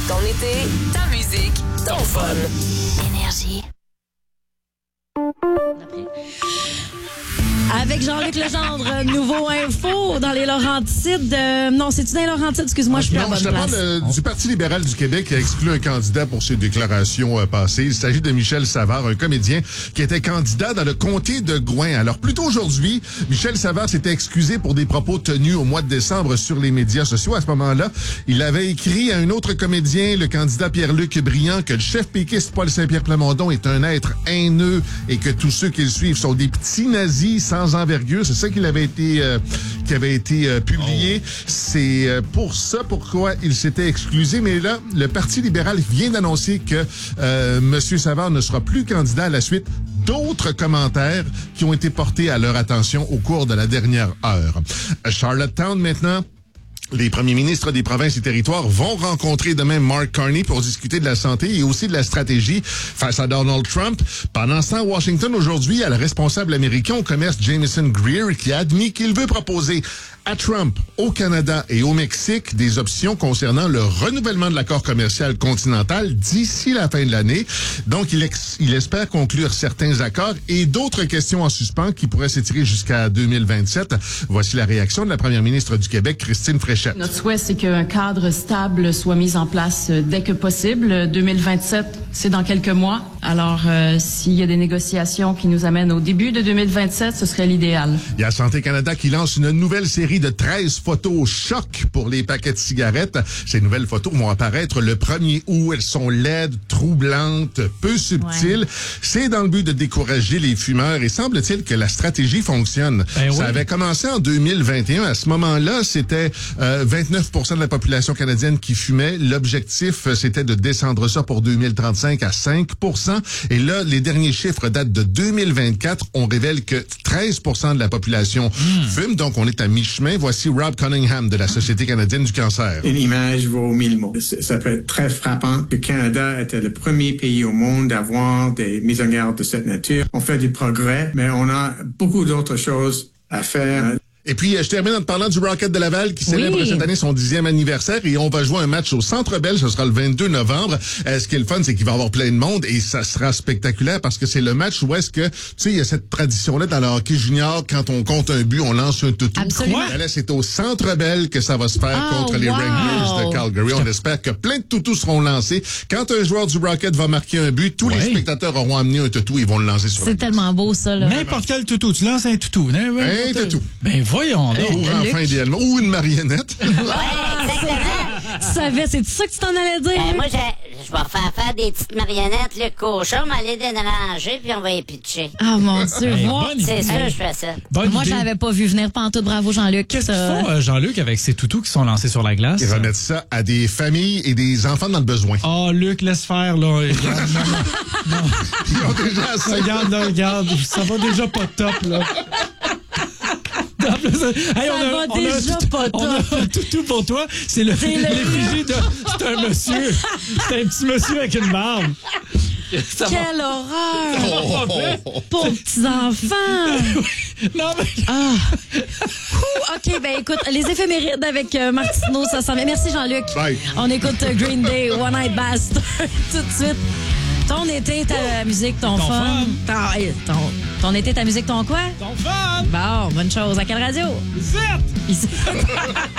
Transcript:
Ton été, ta musique, ton fun. Énergie. Avec Jean-Luc Legendre, nouveau info dans les Laurentides. Non, c'est-tu dans les Laurentides? Excuse-moi, je suis pas à bonne place. Je parle du Parti libéral du Québec qui a exclu un candidat pour ses déclarations passées. Il s'agit de Michel Savard, un comédien qui était candidat dans le comté de Gouin. Alors, plus tôt aujourd'hui, Michel Savard s'était excusé pour des propos tenus au mois de décembre sur les médias sociaux. À ce moment-là, il avait écrit à un autre comédien, le candidat Pierre-Luc Briand, que le chef péquiste Paul Saint-Pierre Plamondon est un être haineux et que tous ceux qui le suivent sont des petits nazis sans envergure. C'est ça qui avait été publié. C'est pour ça pourquoi il s'était excusé. Mais là, le Parti libéral vient d'annoncer que M. Savard ne sera plus candidat à la suite d'autres commentaires qui ont été portés à leur attention au cours de la dernière heure. À Charlottetown maintenant, les premiers ministres des provinces et territoires vont rencontrer demain Mark Carney pour discuter de la santé et aussi de la stratégie face à Donald Trump. Pendant ce temps, à Washington, aujourd'hui, il y a le responsable américain au commerce Jameson Greer qui a admis qu'il veut proposer à Trump, au Canada et au Mexique des options concernant le renouvellement de l'accord commercial continental d'ici la fin de l'année. Donc, il espère conclure certains accords et d'autres questions en suspens qui pourraient s'étirer jusqu'à 2027. Voici la réaction de la première ministre du Québec, Christine Fréchette. Notre souhait, c'est qu'un cadre stable soit mis en place dès que possible. 2027, c'est dans quelques mois. Alors, s'il y a des négociations qui nous amènent au début de 2027, ce serait l'idéal. Il y a Santé Canada qui lance une nouvelle série de 13 photos choc pour les paquets de cigarettes. Ces nouvelles photos vont apparaître le 1er août. Elles sont laides, troublantes, peu subtiles. Ouais. C'est dans le but de décourager les fumeurs et semble-t-il que la stratégie fonctionne. Ça avait commencé en 2021. À ce moment-là, c'était 29% de la population canadienne qui fumait. L'objectif, c'était de descendre ça pour 2035 à 5%. Et là, les derniers chiffres datent de 2024. On révèle que 13% de la population fume. Donc, on est à mi-chemin. Voici Rob Cunningham de la Société canadienne du cancer. Une image vaut 1000 mots. Ça peut être très frappant. Le Canada était le premier pays au monde d'avoir des mises en garde de cette nature. On fait du progrès, mais on a beaucoup d'autres choses à faire. Et puis, je termine en te parlant du Rocket de Laval qui célèbre cette année son 10e anniversaire et on va jouer un match au Centre Bell. Ce sera le 22 novembre. Ce qui est le fun, c'est qu'il va y avoir plein de monde et ça sera spectaculaire parce que c'est le match où est-ce que, tu sais, il y a cette tradition-là dans le hockey junior. Quand on compte un but, on lance un toutou. Absolument. Là, c'est au Centre Bell que ça va se faire contre les Wranglers de Calgary. On espère que plein de toutous seront lancés. Quand un joueur du Rocket va marquer un but, tous les spectateurs auront amené un toutou et vont le lancer sur la glace. C'est tellement beau, ça, là. N'importe quel toutou. Tu lances un toutou. Un toutou. Ben, voyons donc. Ou enfin, idéalement. Ou une marionnette. Ouais, exactement. Tu savais, c'est ça que tu t'en allais dire? Moi, je vais faire des petites marionnettes, le cochon, m'aller déranger, puis on va y pitcher. Ah, mon Dieu. Moi, c'est sûr, je fais ça. Moi, je l'avais pas vu venir pantoute. Bravo, Jean-Luc. Qu'est-ce qu'ils font, Jean-Luc, avec ces toutous qui sont lancés sur la glace? Ils remettent ça à des familles et des enfants dans le besoin. Oh, Luc, laisse faire, là. Regarde, non. Ils ont déjà assez. Regarde, ça va déjà pas top, là. Hey, on a un toutou pour toi. C'est l'effigie de... C'est un monsieur. C'est un petit monsieur avec une barbe. Quelle horreur! Pauvres petits-enfants! Non, mais... OK, ben écoute, les éphémérides avec Martineau, ça s'en vient. Merci, Jean-Luc. Bye. On écoute Green Day, One Night Bastard, tout de suite. Ton été, ta musique, ton fun. Ton été, ta musique, ton quoi? Ton fun! Bon, bonne chose. À quelle radio? Ici!